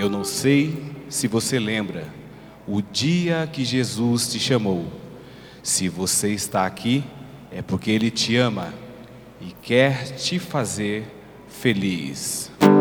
Eu não sei se você lembra o dia que Jesus te chamou. Se você está aqui, é porque Ele te ama e quer te fazer feliz.